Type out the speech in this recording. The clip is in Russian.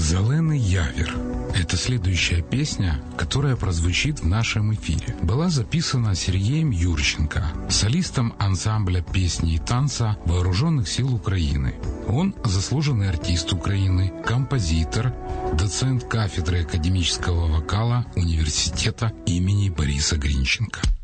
«Зеленый явір» — это следующая песня, которая прозвучит в нашем эфире. Была записана Сергеем Юрченко, солистом ансамбля песни и танца Вооруженных сил Украины. Он заслуженный артист Украины, композитор, доцент кафедры академического вокала Университета имени Бориса Гринченко.